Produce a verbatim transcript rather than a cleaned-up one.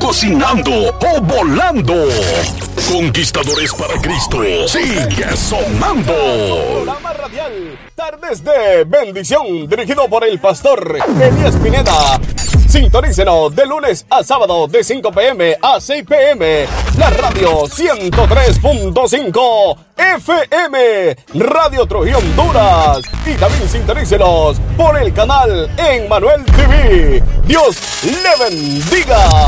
cocinando o volando. Conquistadores para Cristo, sigue sonando. Programa radial Tardes de Bendición, dirigido por el pastor Elías Pineda. Sintonícenos de lunes a sábado de cinco p m a seis p m La radio ciento tres punto cinco F M, Radio Trujillo Honduras. Y también sintonícenos por el canal Emmanuel T V. Dios le bendiga.